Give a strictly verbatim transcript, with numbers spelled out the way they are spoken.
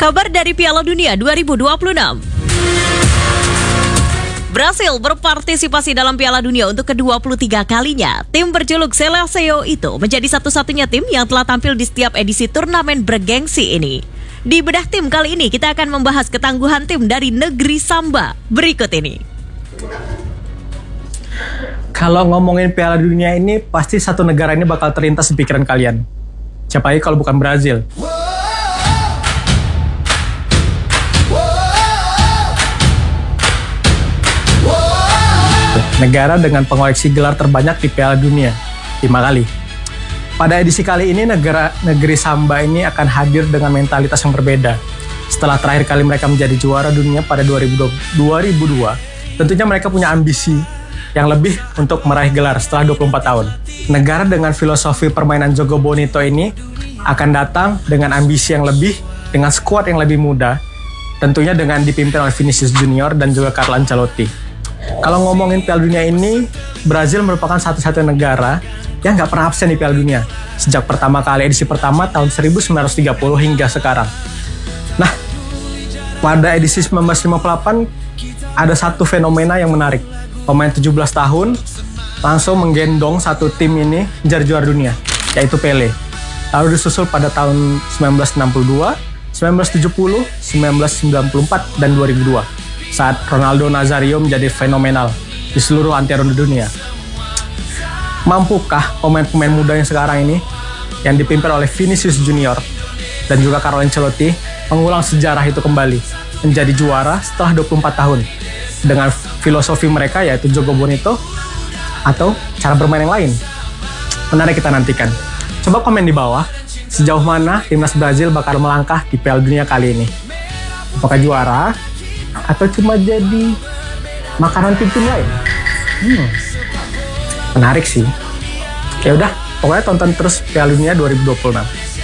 Kabar dari Piala Dunia dua ribu dua puluh enam. Brasil berpartisipasi dalam Piala Dunia untuk ke dua puluh tiga kalinya. Tim berjuluk Seleção itu menjadi satu-satunya tim yang telah tampil di setiap edisi turnamen bergengsi ini. Di bedah tim kali ini kita akan membahas ketangguhan tim dari negeri Samba berikut ini. Kalau ngomongin Piala Dunia ini, pasti satu negara ini bakal terlintas di pikiran kalian. Siapa lagi kalau bukan Brazil? Negara dengan pengoleksi gelar terbanyak di Piala Dunia, lima kali. Pada edisi kali ini, negara negeri Samba ini akan hadir dengan mentalitas yang berbeda. Setelah terakhir kali mereka menjadi juara dunia pada dua ribu dua, tentunya mereka punya ambisi yang lebih untuk meraih gelar setelah dua puluh empat tahun. Negara dengan filosofi permainan Jogo Bonito ini akan datang dengan ambisi yang lebih, dengan skuad yang lebih muda, tentunya dengan dipimpin oleh Vinicius Junior dan juga Carlo Ancelotti. Kalau ngomongin Piala Dunia ini, Brazil merupakan satu-satunya negara yang nggak pernah absen di Piala Dunia sejak pertama kali edisi pertama tahun seribu sembilan ratus tiga puluh hingga sekarang. Nah, pada edisi seribu sembilan ratus lima puluh delapan ada satu fenomena yang menarik. Pemain tujuh belas tahun langsung menggendong satu tim ini menjadi juara dunia, yaitu Pele. Lalu disusul pada tahun seribu sembilan ratus enam puluh dua, seribu sembilan ratus tujuh puluh, seribu sembilan ratus sembilan puluh empat, dan dua ribu dua. Saat Ronaldo Nazario menjadi fenomenal di seluruh antiron dunia. Mampukah pemain-pemain muda yang sekarang ini, yang dipimpin oleh Vinicius Junior dan juga Carlo Ancelotti, mengulang sejarah itu kembali, menjadi juara setelah dua puluh empat tahun, dengan filosofi mereka yaitu Jogo Bonito atau cara bermain yang lain? Menarik kita nantikan. Coba komen di bawah, sejauh mana timnas Brazil bakal melangkah di Piala Dunia kali ini. Apakah juara? Atau cuma jadi makanan tim-tim lain? Hmm. Menarik sih. Ya udah, pokoknya tonton terus Piala Dunia dua ribu dua puluh enam.